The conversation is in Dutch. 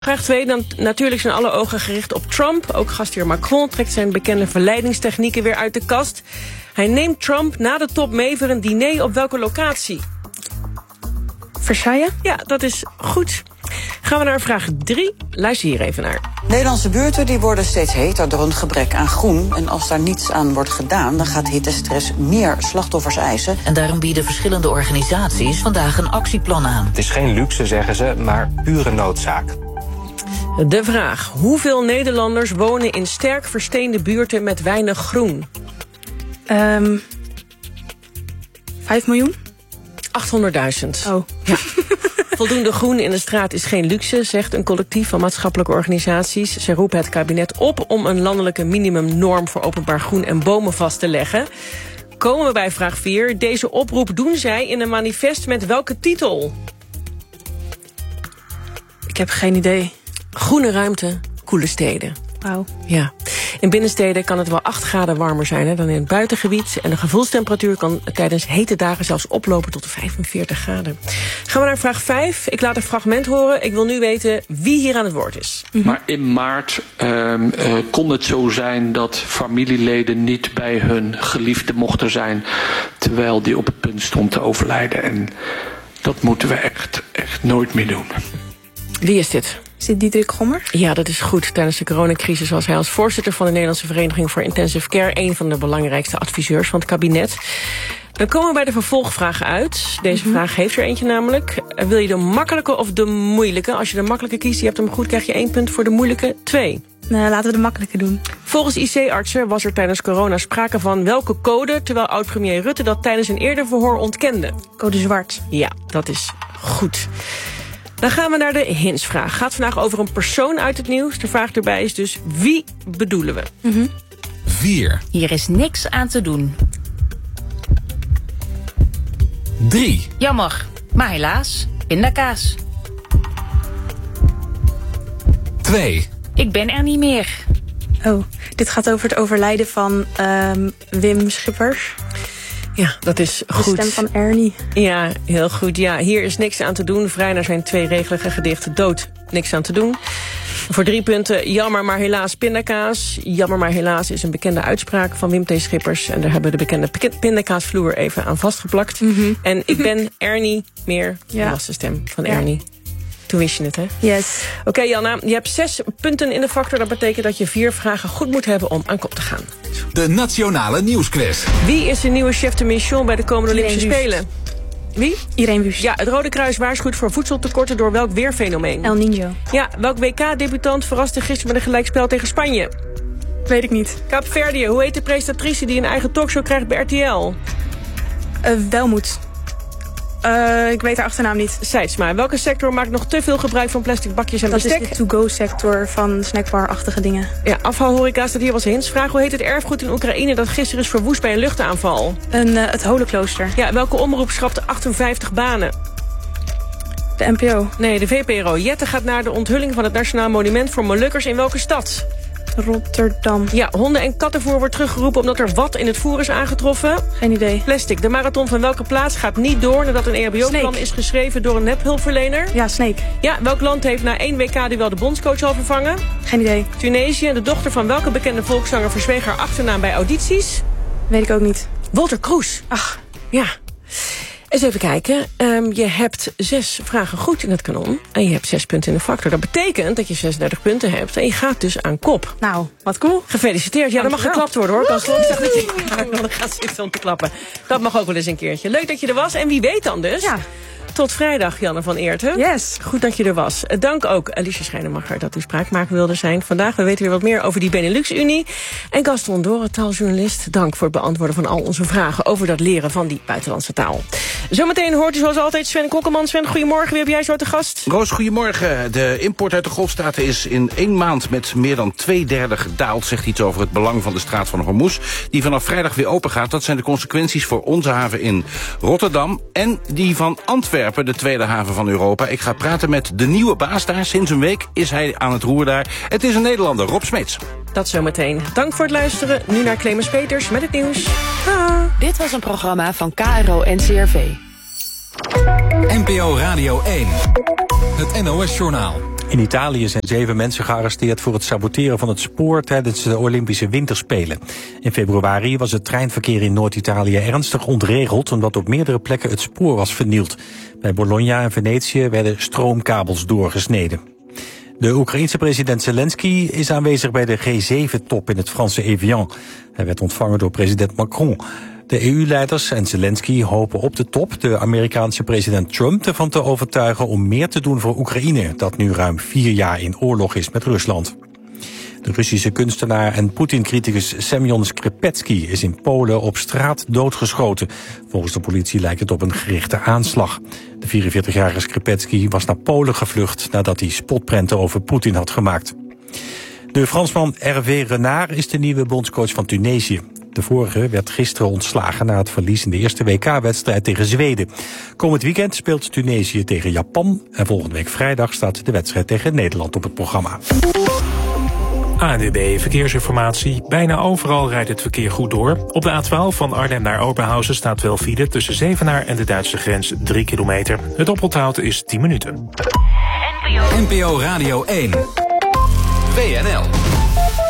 Vraag 2. Dan natuurlijk zijn alle ogen gericht op Trump. Ook gastheer Macron trekt zijn bekende verleidingstechnieken weer uit de kast. Hij neemt Trump na de top mee voor een diner op welke locatie? Versailles? Ja, dat is goed. Gaan we naar vraag 3. Luister hier even naar. Nederlandse buurten die worden steeds heter door een gebrek aan groen. En als daar niets aan wordt gedaan, dan gaat hittestress meer slachtoffers eisen. En daarom bieden verschillende organisaties vandaag een actieplan aan. Het is geen luxe, zeggen ze, maar pure noodzaak. De vraag. Hoeveel Nederlanders wonen in sterk versteende buurten met weinig groen? 5 miljoen? 800.000. Oh. Ja. Voldoende groen in de straat is geen luxe, zegt een collectief van maatschappelijke organisaties. Ze roepen het kabinet op om een landelijke minimumnorm voor openbaar groen en bomen vast te leggen. Komen we bij vraag 4. Deze oproep doen zij in een manifest met welke titel? Ik heb geen idee. Groene ruimte, koele steden. Wauw. Ja. In binnensteden kan het wel 8 graden warmer zijn dan in het buitengebied. En de gevoelstemperatuur kan tijdens hete dagen zelfs oplopen tot 45 graden. Gaan we naar vraag 5. Ik laat een fragment horen. Ik wil nu weten wie hier aan het woord is. Maar in maart kon het zo zijn dat familieleden niet bij hun geliefde mochten zijn, terwijl die op het punt stond te overlijden. En dat moeten we echt nooit meer doen. Wie is dit? Is dit Diederik Gommers? Ja, dat is goed. Tijdens de coronacrisis was hij als voorzitter van de Nederlandse Vereniging voor Intensive Care een van de belangrijkste adviseurs van het kabinet. Dan komen we bij de vervolgvragen uit. Deze vraag heeft er eentje namelijk. Wil je de makkelijke of de moeilijke? Als je de makkelijke kiest, je hebt hem goed, krijg je 1 punt. Voor de moeilijke 2. Laten we de makkelijke doen. Volgens IC-artsen was er tijdens corona sprake van welke code, terwijl oud-premier Rutte dat tijdens een eerder verhoor ontkende. Code zwart. Ja, dat is goed. Dan gaan we naar de hintsvraag. Gaat vandaag over een persoon uit het nieuws. De vraag erbij is dus, wie bedoelen we? 4. Hier is niks aan te doen. 3. Jammer, maar helaas, pindakaas. 2. Ik ben er niet meer. Oh, dit gaat over het overlijden van Wim Schippers. Ja, dat is goed. De stem van Ernie. Ja, heel goed. Ja, hier is niks aan te doen. Vrij naar zijn 2-regelige gedicht Dood. Niks aan te doen. Voor 3 punten. Jammer, maar helaas pindakaas. Jammer, maar helaas is een bekende uitspraak van Wim T. Schippers. En daar hebben we de bekende pindakaasvloer even aan vastgeplakt. En ik ben Ernie meer. Ja. Dat was de stem van Ernie. Toen wist je het, hè? Yes. Oké, Janna, je hebt 6 punten in de factor. Dat betekent dat je 4 vragen goed moet hebben om aan kop te gaan. De Nationale Nieuwsquiz. Wie is de nieuwe chef de mission bij de komende Olympische Spelen? Wie? Irene Wust. Ja, het Rode Kruis waarschuwt voor voedseltekorten door welk weerfenomeen? El Niño. Ja, welk WK-debutant verraste gisteren met een gelijkspel tegen Spanje? Weet ik niet. Kaapverdië, hoe heet de presentatrice die een eigen talkshow krijgt bij RTL? Welmoed. Ik weet haar achternaam niet. Seidsma, welke sector maakt nog te veel gebruik van plastic bakjes en bestek? Dat is de to-go-sector van snackbar-achtige dingen. Ja, afvalhoreca staat hier als hintsvraag. Hoe heet het erfgoed in Oekraïne dat gisteren is verwoest bij een luchtaanval? Het Holenklooster. Ja, welke omroep schrapte 58 banen? De NPO. Nee, de VPRO. Jette gaat naar de onthulling van het Nationaal Monument voor Molukkers in welke stad? Rotterdam. Ja, honden- en kattenvoer wordt teruggeroepen omdat er wat in het voer is aangetroffen. Geen idee. Plastic. De marathon van welke plaats gaat niet door nadat een EHBO-plan is geschreven door een nephulpverlener? Ja, Snake. Ja, welk land heeft na 1 WK-duel de bondscoach al vervangen? Geen idee. Tunesië. De dochter van welke bekende volkszanger verzweeg haar achternaam bij audities? Weet ik ook niet. Walter Kroes. Ach. Ja. Eens even kijken. Je hebt 6 vragen goed in het kanon. En je hebt 6 punten in de factor. Dat betekent dat je 36 punten hebt. En je gaat dus aan kop. Nou, wat cool. Gefeliciteerd. Ja, dat mag geklapt worden, hoor. Ik dacht dat je gaat zitten om te klappen. Dat mag ook wel eens een keertje. Leuk dat je er was. En wie weet dan dus. Ja. Tot vrijdag, Janne van Eerten. Yes. Goed dat je er was. Dank ook Alicia Schijnemacher dat u spraakmaker wilde zijn. Vandaag, we weten weer wat meer over die Benelux-Unie. En Gaston Doren, taaljournalist. Dank voor het beantwoorden van al onze vragen over dat leren van die buitenlandse taal. Zometeen hoort u zoals altijd Sven Kokkelman. Sven, goedemorgen. Wie heb jij zo te gast? Roos, goedemorgen. De import uit de Golfstaten is in 1 maand met meer dan 2/3 gedaald. Zegt iets over het belang van de straat van Hormuz, die vanaf vrijdag weer open gaat. Dat zijn de consequenties voor onze haven in Rotterdam en die van Antwerpen, de tweede haven van Europa. Ik ga praten met de nieuwe baas daar. Sinds een week is hij aan het roer daar. Het is een Nederlander, Rob Smeets. Dat zometeen. Dank voor het luisteren. Nu naar Clemens Peters met het nieuws. Dit was een programma van KRO-NCRV. NPO Radio 1. Het NOS-journaal. In Italië zijn 7 mensen gearresteerd voor het saboteren van het spoor tijdens de Olympische Winterspelen. In februari was het treinverkeer in Noord-Italië ernstig ontregeld omdat op meerdere plekken het spoor was vernield. Bij Bologna en Venetië werden stroomkabels doorgesneden. De Oekraïense president Zelensky is aanwezig bij de G7-top in het Franse Evian. Hij werd ontvangen door president Macron. De EU-leiders en Zelensky hopen op de top de Amerikaanse president Trump ervan te overtuigen om meer te doen voor Oekraïne, dat nu ruim 4 jaar in oorlog is met Rusland. De Russische kunstenaar en Poetin-criticus Semyon Skripetsky is in Polen op straat doodgeschoten. Volgens de politie lijkt het op een gerichte aanslag. De 44-jarige Skripetsky was naar Polen gevlucht nadat hij spotprenten over Poetin had gemaakt. De Fransman Hervé Renard is de nieuwe bondscoach van Tunesië. De vorige werd gisteren ontslagen na het verlies in de eerste WK-wedstrijd tegen Zweden. Komend weekend speelt Tunesië tegen Japan en volgende week vrijdag staat de wedstrijd tegen Nederland op het programma. ANWB Verkeersinformatie. Bijna overal rijdt het verkeer goed door. Op de A12 van Arnhem naar Oberhausen staat wel file tussen Zevenaar en de Duitse grens 3 kilometer. Het oponthoud is 10 minuten. NPO Radio 1. WNL.